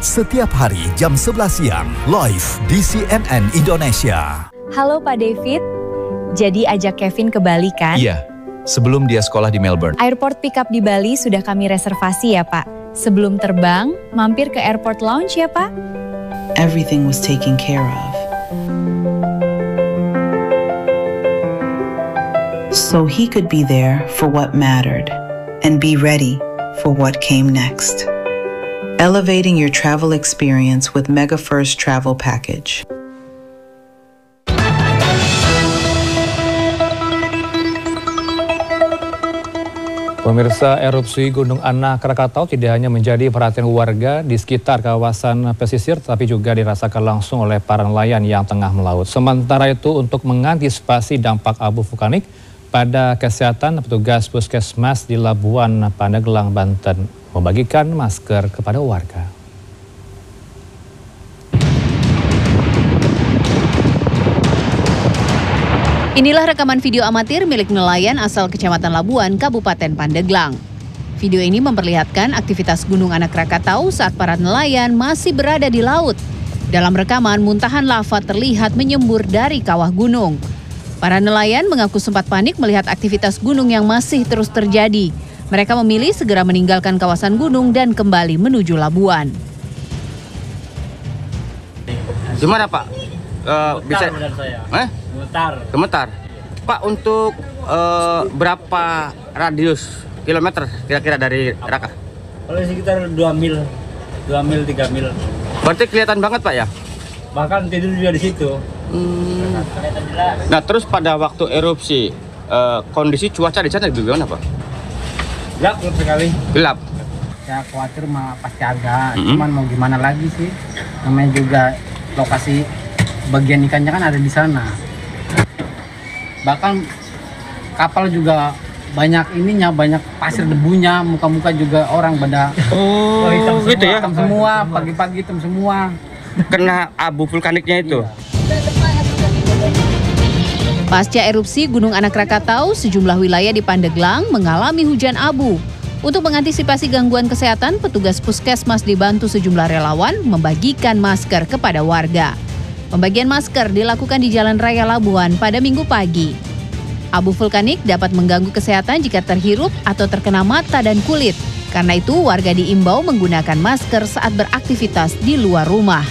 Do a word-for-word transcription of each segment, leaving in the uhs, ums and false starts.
setiap hari jam sebelas siang, live di C N N Indonesia. Halo Pak David, jadi ajak Kevin ke Bali kan? Iya, sebelum dia sekolah di Melbourne. Airport pickup di Bali sudah kami reservasi ya Pak. Sebelum terbang, mampir ke airport lounge ya Pak. Everything was taken care of. So he could be there for what mattered and be ready for what came next. Elevating your travel experience with Mega First Travel Package. Pemirsa, erupsi Gunung Anak Krakatau tidak hanya menjadi perhatian warga di sekitar kawasan pesisir, tapi juga dirasakan langsung oleh para nelayan yang tengah melaut. Sementara itu, untuk mengantisipasi dampak abu vulkanik pada kesehatan, petugas puskesmas di Labuan Pandeglang, Banten membagikan masker kepada warga. Inilah rekaman video amatir milik nelayan asal Kecamatan Labuan, Kabupaten Pandeglang. Video ini memperlihatkan aktivitas Gunung Anak Krakatau saat para nelayan masih berada di laut. Dalam rekaman, muntahan lava terlihat menyembur dari kawah gunung. Para nelayan mengaku sempat panik melihat aktivitas gunung yang masih terus terjadi. Mereka memilih segera meninggalkan kawasan gunung dan kembali menuju Labuan. Gimana Pak? Uh, bisa saya. Eh? Gemetar. Gemetar. Pak, untuk uh, berapa radius kilometer kira-kira dari Raka? Kalau sekitar dua mil, dua mil, tiga mil. Berarti kelihatan banget Pak ya? Bahkan tidur juga di situ. Hmm. Nah, terus pada waktu erupsi, uh, kondisi cuaca di sana gimana Pak? Gelap, gelap sekali. Gelap. Ya khawatir mah pasti agak, Mm-hmm. cuman mau gimana lagi sih? Namanya juga lokasi bagian ikannya kan ada di sana. Bahkan kapal juga banyak ininya, banyak pasir debunya, muka-muka juga orang pada oh, hitam gitu semua, ya? hitam semua, pagi-pagi hitam semua. Kena abu vulkaniknya itu. Iya. Pasca erupsi Gunung Anak Krakatau, sejumlah wilayah di Pandeglang mengalami hujan abu. Untuk mengantisipasi gangguan kesehatan, petugas puskesmas dibantu sejumlah relawan membagikan masker kepada warga. Pembagian masker dilakukan di Jalan Raya Labuan pada Minggu pagi. Abu vulkanik dapat mengganggu kesehatan jika terhirup atau terkena mata dan kulit. Karena itu, warga diimbau menggunakan masker saat beraktivitas di luar rumah.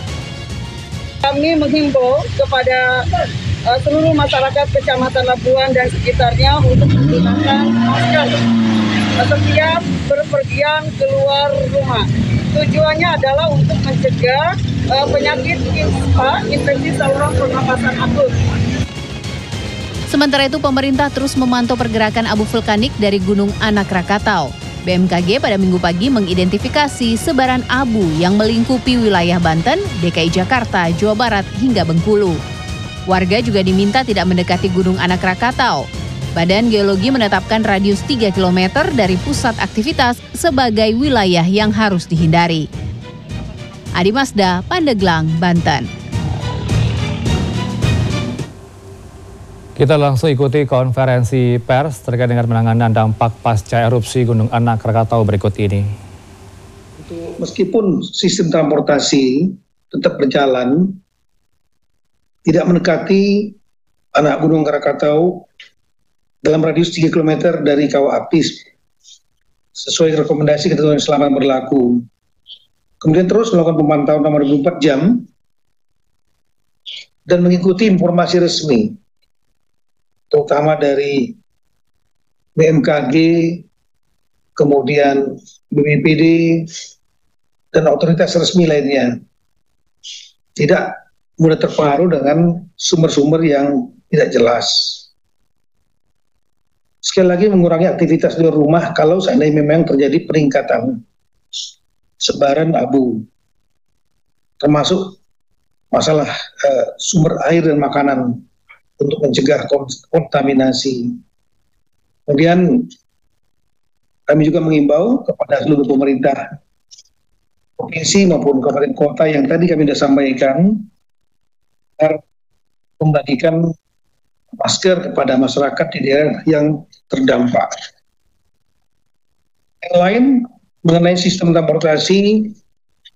Kami menghimbau kepada uh, seluruh masyarakat Kecamatan Labuan dan sekitarnya untuk menggunakan masker setiap berpergian keluar rumah. Tujuannya adalah untuk mencegah uh, penyakit ispa, infeksi saluran pernapasan akut. Sementara itu, pemerintah terus memantau pergerakan abu vulkanik dari Gunung Anak Krakatau. B M K G pada Minggu pagi mengidentifikasi sebaran abu yang melingkupi wilayah Banten, D K I Jakarta, Jawa Barat, hingga Bengkulu. Warga juga diminta tidak mendekati Gunung Anak Krakatau. Badan Geologi menetapkan radius tiga kilometer dari pusat aktivitas sebagai wilayah yang harus dihindari. Adi Masda, Pandeglang, Banten. Kita langsung ikuti konferensi pers terkait dengan penanganan dampak pasca erupsi Gunung Anak Krakatau berikut ini. Meskipun sistem transportasi tetap berjalan, tidak mendekati anak Gunung Krakatau dalam radius tiga kilometer dari kawah api sesuai rekomendasi ketentuan selama berlaku. Kemudian terus melakukan pemantauan selama dua puluh empat jam dan mengikuti informasi resmi, terutama dari B M K G, kemudian B P B D, dan otoritas resmi lainnya. Tidak mudah terpengaruh dengan sumber-sumber yang tidak jelas. Sekali lagi, mengurangi aktivitas di luar rumah kalau seandainya memang terjadi peningkatan sebaran abu, termasuk masalah uh, sumber air dan makanan untuk mencegah kontaminasi. Kemudian kami juga mengimbau kepada seluruh pemerintah provinsi maupun kabupaten kota yang tadi kami sudah sampaikan agar membagikan masker kepada masyarakat di daerah yang terdampak. Yang lain mengenai sistem transportasi,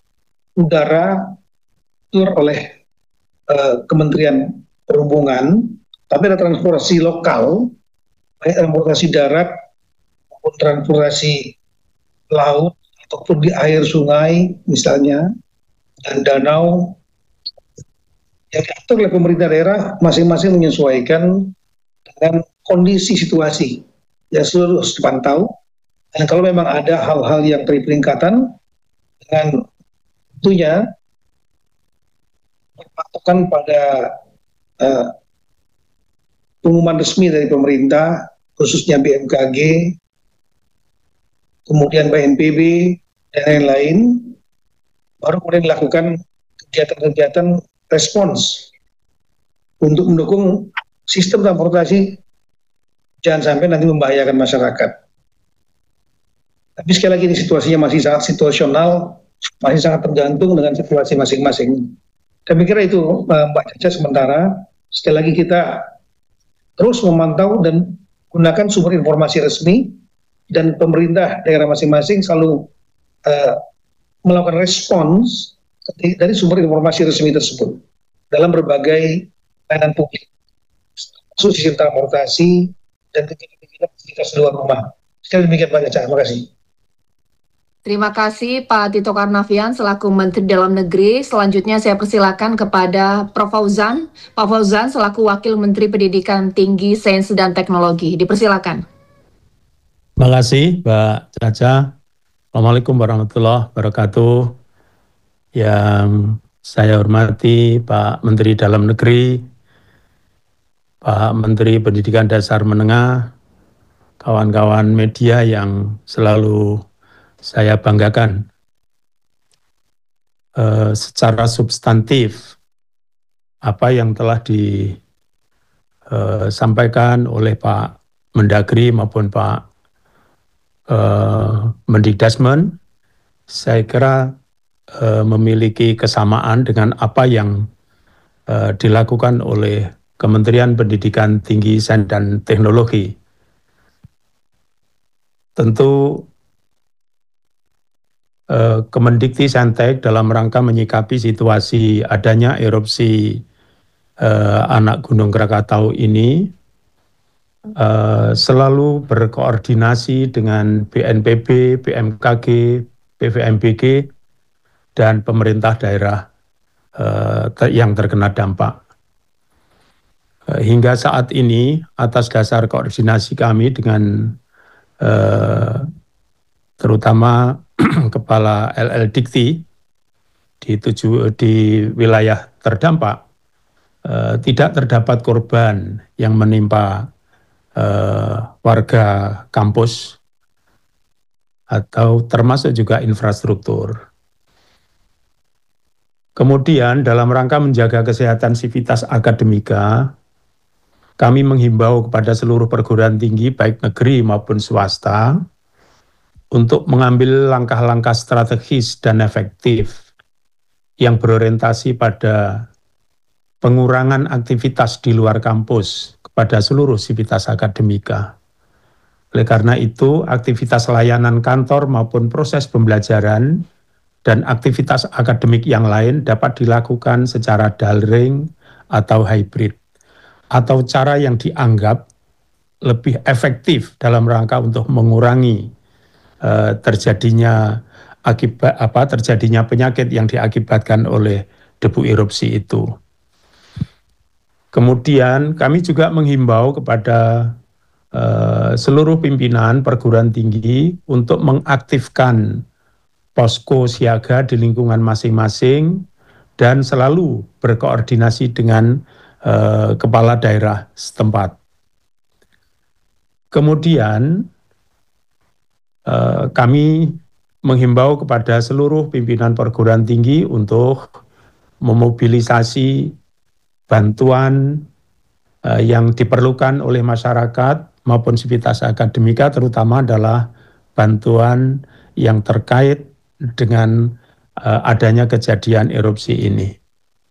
udara diatur oleh uh, Kementerian Perhubungan, tapi ada transportasi lokal, baik transportasi darat maupun transportasi laut ataupun di air sungai misalnya dan danau yang diatur oleh pemerintah daerah masing-masing menyesuaikan dengan kondisi situasi yang selalu harus dipantau. Dan kalau memang ada hal-hal yang terjadi peningkatan, dengan tentunya berpatokan pada uh, pengumuman resmi dari pemerintah, khususnya B M K G, kemudian B N P B, dan lain-lain, baru kemudian dilakukan kegiatan-kegiatan respons untuk mendukung sistem transportasi jangan sampai nanti membahayakan masyarakat. Tapi sekali lagi ini situasinya masih sangat situasional, masih sangat tergantung dengan situasi masing-masing. Saya kira itu Mbak Caca sementara. Sekali lagi kita terus memantau dan gunakan sumber informasi resmi dan pemerintah daerah masing-masing selalu uh, melakukan respons dari sumber informasi resmi tersebut dalam berbagai layanan publik, khusus sistem transportasi dan kegiatan aktivitas luar rumah. Sekali demikian Pak Caca, terima kasih. Terima kasih Pak Tito Karnavian selaku Menteri Dalam Negeri. Selanjutnya saya persilakan kepada Prof Fauzan. Pak Fauzan selaku Wakil Menteri Pendidikan Tinggi, Sains dan Teknologi. Dipersilakan. Terima kasih Mbak Caca. Assalamualaikum warahmatullahi wabarakatuh. Yang saya hormati Pak Menteri Dalam Negeri, Pak Menteri Pendidikan Dasar Menengah, kawan-kawan media yang selalu saya banggakan. E, secara substantif, apa yang telah disampaikan oleh Pak Mendagri maupun Pak e, Mendikdasmen, saya kira e, memiliki kesamaan dengan apa yang e, dilakukan oleh Kementerian Pendidikan Tinggi, Sains dan Teknologi. Tentu Kemendikti-Saintek dalam rangka menyikapi situasi adanya erupsi eh, anak Gunung Krakatau ini eh, selalu berkoordinasi dengan B N P B, B M K G, B V M B G, dan pemerintah daerah eh, ter yang terkena dampak. Eh, hingga saat ini, atas dasar koordinasi kami dengan eh, terutama Kepala L L Dikti di, tujuh, di wilayah terdampak, eh, tidak terdapat korban yang menimpa eh, warga kampus atau termasuk juga infrastruktur. Kemudian dalam rangka menjaga kesehatan sivitas akademika, kami menghimbau kepada seluruh perguruan tinggi baik negeri maupun swasta untuk mengambil langkah-langkah strategis dan efektif yang berorientasi pada pengurangan aktivitas di luar kampus kepada seluruh sivitas akademika. Oleh karena itu, aktivitas layanan kantor maupun proses pembelajaran dan aktivitas akademik yang lain dapat dilakukan secara daring atau hybrid, atau cara yang dianggap lebih efektif dalam rangka untuk mengurangi Uh, terjadinya akibat apa terjadinya penyakit yang diakibatkan oleh debu erupsi itu. Kemudian kami juga menghimbau kepada uh, seluruh pimpinan perguruan tinggi untuk mengaktifkan posko siaga di lingkungan masing-masing dan selalu berkoordinasi dengan uh, kepala daerah setempat. Kemudian Uh, kami menghimbau kepada seluruh pimpinan perguruan tinggi untuk memobilisasi bantuan uh, yang diperlukan oleh masyarakat maupun sivitas akademika, terutama adalah bantuan yang terkait dengan uh, adanya kejadian erupsi ini.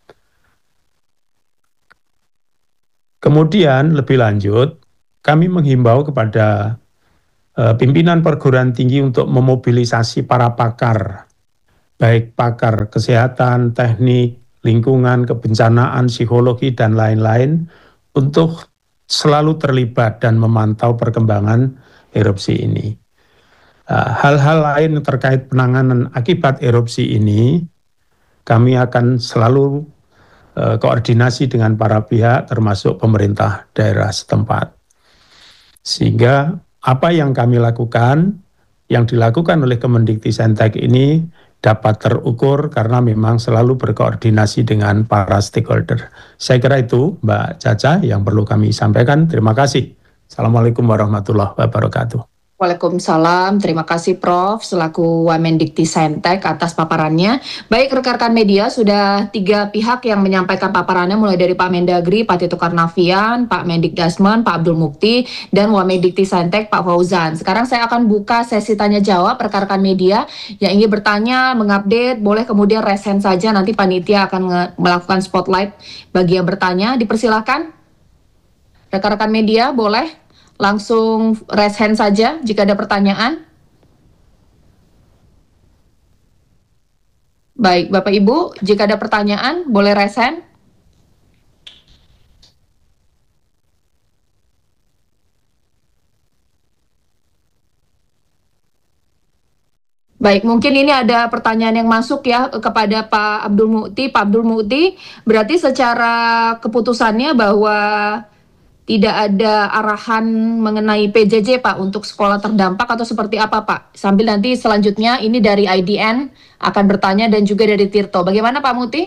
Kemudian lebih lanjut, kami menghimbau kepada pimpinan perguruan tinggi untuk memobilisasi para pakar baik pakar kesehatan, teknik, lingkungan, kebencanaan, psikologi, dan lain-lain untuk selalu terlibat dan memantau perkembangan erupsi ini. Hal-hal lain terkait penanganan akibat erupsi ini, kami akan selalu uh, koordinasi dengan para pihak termasuk pemerintah daerah setempat. Sehingga apa yang kami lakukan, yang dilakukan oleh Kemendikbudristek ini dapat terukur karena memang selalu berkoordinasi dengan para stakeholder. Saya kira itu Mbak Caca yang perlu kami sampaikan. Terima kasih. Assalamualaikum warahmatullahi wabarakatuh. Waalaikumsalam, terima kasih Prof selaku Wamendikbudristek atas paparannya. Baik rekan-rekan media, sudah tiga pihak yang menyampaikan paparannya mulai dari Pak Mendagri, Pak Tito Karnavian, Pak Mendikdasmen, Pak Abdul Mukti, dan Wamendikbudristek Pak Fauzan. Sekarang saya akan buka sesi tanya jawab rekan-rekan media yang ingin bertanya, mengupdate, boleh kemudian raise hand saja, nanti panitia akan melakukan spotlight bagi yang bertanya. Dipersilakan rekan-rekan media boleh langsung raise hand saja jika ada pertanyaan. Baik, Bapak Ibu, jika ada pertanyaan boleh raise hand. Baik, mungkin ini ada pertanyaan yang masuk ya kepada Pak Abdul Mukti. Pak Abdul Mukti, berarti secara keputusannya bahwa tidak ada arahan mengenai P J J Pak untuk sekolah terdampak atau seperti apa Pak? Sambil nanti selanjutnya ini dari I D N akan bertanya dan juga dari Tirto. Bagaimana Pak Muti?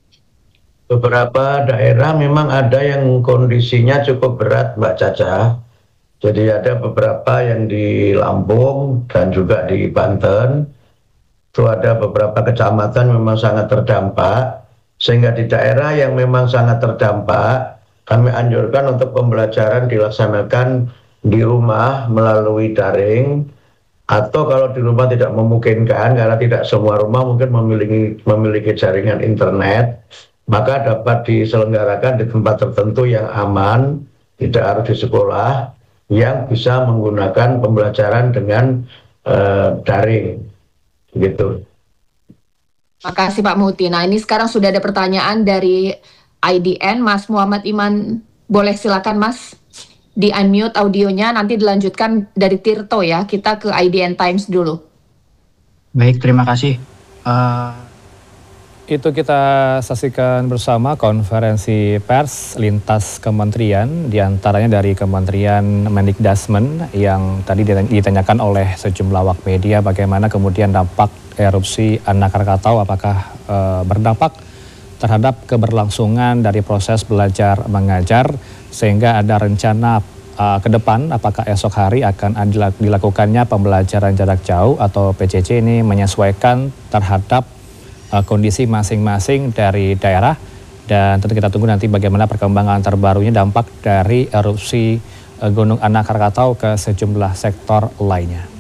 Beberapa daerah memang ada yang kondisinya cukup berat Mbak Caca. Jadi ada beberapa yang di Lampung dan juga di Banten. Itu ada beberapa kecamatan memang sangat terdampak. Sehingga di daerah yang memang sangat terdampak, kami anjurkan untuk pembelajaran dilaksanakan di rumah melalui daring, atau kalau di rumah tidak memungkinkan karena tidak semua rumah mungkin memiliki memiliki jaringan internet, maka dapat diselenggarakan di tempat tertentu yang aman, tidak harus di sekolah, yang bisa menggunakan pembelajaran dengan uh, daring, gitu. Makasih Pak Muti. Nah ini sekarang sudah ada pertanyaan dari I D N, Mas Muhammad Iman, boleh silakan Mas di unmute audionya, nanti dilanjutkan dari Tirto ya, kita ke I D N Times dulu. Baik, terima kasih. Uh... Itu kita saksikan bersama konferensi pers lintas kementerian, diantaranya dari Kementerian Mendikdasmen yang tadi ditanyakan oleh sejumlah awak media bagaimana kemudian dampak erupsi Anak Krakatau, apakah uh, berdampak terhadap keberlangsungan dari proses belajar mengajar, sehingga ada rencana uh, ke depan apakah esok hari akan dilakukannya pembelajaran jarak jauh atau P J J ini menyesuaikan terhadap uh, kondisi masing-masing dari daerah. Dan tentu kita tunggu nanti bagaimana perkembangan terbarunya dampak dari erupsi uh, Gunung Anak Krakatau ke sejumlah sektor lainnya.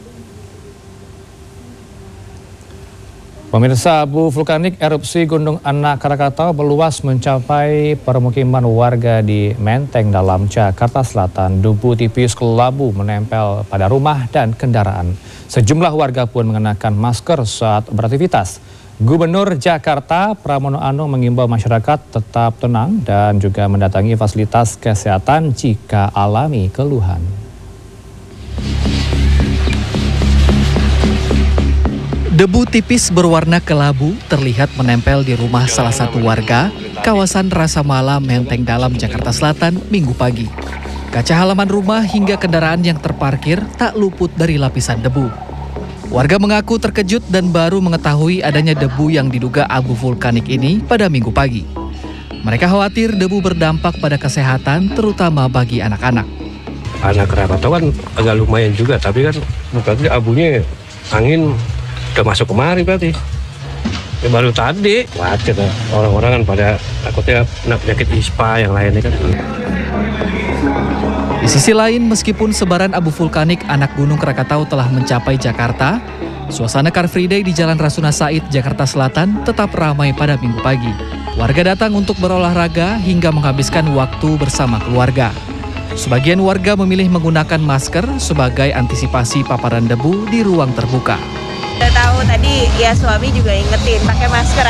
Pemirsa, abu vulkanik erupsi Gunung Anak Krakatau meluas mencapai permukiman warga di Menteng Dalam, Jakarta Selatan. Debu tipis kelabu menempel pada rumah dan kendaraan. Sejumlah warga pun mengenakan masker saat beraktivitas. Gubernur Jakarta Pramono Anung mengimbau masyarakat tetap tenang dan juga mendatangi fasilitas kesehatan jika alami keluhan. Debu tipis berwarna kelabu terlihat menempel di rumah salah satu warga kawasan Rasa Mala, Menteng Dalam, Jakarta Selatan, Minggu pagi. Kaca halaman rumah hingga kendaraan yang terparkir tak luput dari lapisan debu. Warga mengaku terkejut dan baru mengetahui adanya debu yang diduga abu vulkanik ini pada Minggu pagi. Mereka khawatir debu berdampak pada kesehatan, terutama bagi anak-anak. Anak Krakatau kan agak lumayan juga, tapi kan berarti abunya angin udah masuk kemari berarti. Ya baru tadi wajar lah. Orang-orang kan pada takutnya kena penyakit ispa yang lainnya kan. Di sisi lain, meskipun sebaran abu vulkanik anak Gunung Krakatau telah mencapai Jakarta, suasana Car Free Day di Jalan Rasuna Said, Jakarta Selatan tetap ramai pada Minggu pagi. Warga datang untuk berolahraga hingga menghabiskan waktu bersama keluarga. Sebagian warga memilih menggunakan masker sebagai antisipasi paparan debu di ruang terbuka. Udah tahu tadi ya suami juga ingetin pakai masker